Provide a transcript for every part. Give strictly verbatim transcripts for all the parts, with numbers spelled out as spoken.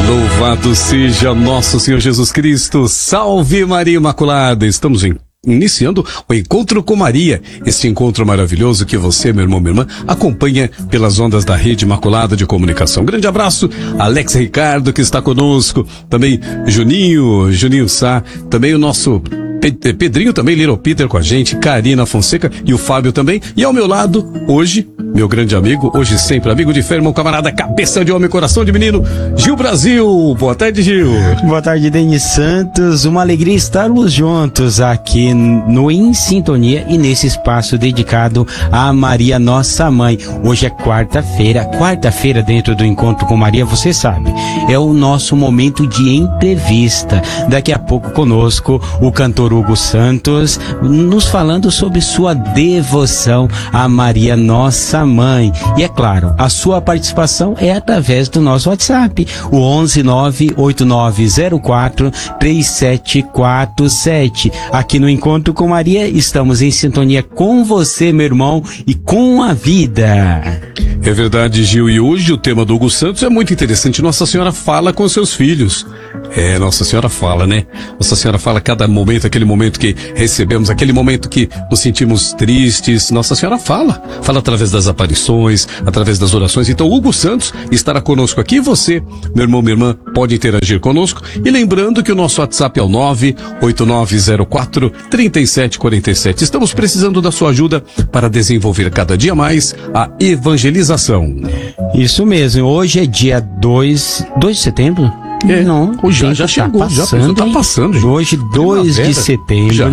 Louvado seja nosso Senhor Jesus Cristo. Salve Maria Imaculada. Estamos em, iniciando o Encontro com Maria. Esse encontro maravilhoso que você, meu irmão, minha irmã, acompanha pelas ondas da Rede Imaculada de Comunicação. Um grande abraço, Alex Ricardo, que está conosco. Também Juninho, Juninho Sá. Também o nosso Pedrinho também, Little Peter com a gente, Karina Fonseca e o Fábio também. E ao meu lado, hoje, meu grande amigo, hoje sempre amigo de fé, irmão, camarada, cabeça de homem, coração de menino, Gil Brasil. Boa tarde, Gil. Boa tarde, Denis Santos. Uma alegria estarmos juntos aqui no Em Sintonia e nesse espaço dedicado a Maria, nossa mãe. Hoje é quarta-feira. Quarta-feira, dentro do Encontro com Maria, você sabe, é o nosso momento de entrevista. Daqui a pouco conosco, o cantor Hugo Santos, nos falando sobre sua devoção a Maria, nossa mãe. E é claro, a sua participação é através do nosso WhatsApp, o onze nove oito nove zero quatro três sete quatro sete. Aqui no Encontro com Maria, estamos em sintonia com você, meu irmão, e com a vida. É verdade, Gil, e hoje o tema do Hugo Santos é muito interessante. Nossa Senhora fala com seus filhos. É, Nossa Senhora fala, né? Nossa Senhora fala a cada momento, aquele momento que recebemos, aquele momento que nos sentimos tristes. Nossa Senhora fala. Fala através das aparições, através das orações. Então, Hugo Santos estará conosco aqui. Você, meu irmão, minha irmã, pode interagir conosco. E lembrando que o nosso WhatsApp é o nove oito nove zero quatro três sete quatro sete. Estamos precisando da sua ajuda para desenvolver cada dia mais a evangelização. Isso mesmo. Hoje é dia dois de setembro. É, não, hoje já, já chegou, tá passando, já tá passando. Gente. Hoje, dois de setembro, já.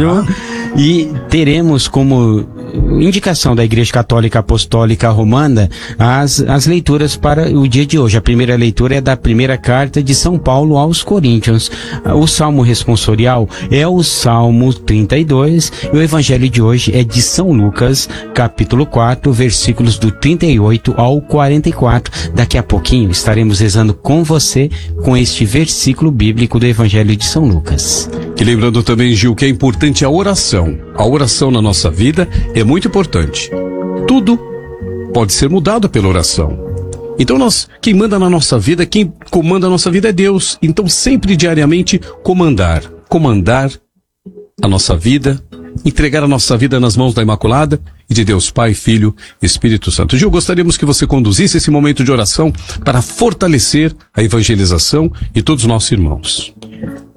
E teremos como indicação da Igreja Católica Apostólica Romana as, as leituras para o dia de hoje. A primeira leitura é da primeira carta de São Paulo aos Coríntios. O salmo responsorial é o Salmo trinta e dois e o evangelho de hoje é de São Lucas, capítulo quatro, versículos do trinta e oito ao quarenta e quatro. Daqui a pouquinho estaremos rezando com você com este versículo bíblico do evangelho de São Lucas. E lembrando também, Gil, que é importante a oração. A oração na nossa vida é muito importante. Tudo pode ser mudado pela oração. Então nós, quem manda na nossa vida, quem comanda a nossa vida é Deus. Então sempre diariamente comandar, comandar a nossa vida, entregar a nossa vida nas mãos da Imaculada e de Deus Pai, Filho, Espírito Santo. Gil, gostaríamos que você conduzisse esse momento de oração para fortalecer a evangelização e todos os nossos irmãos.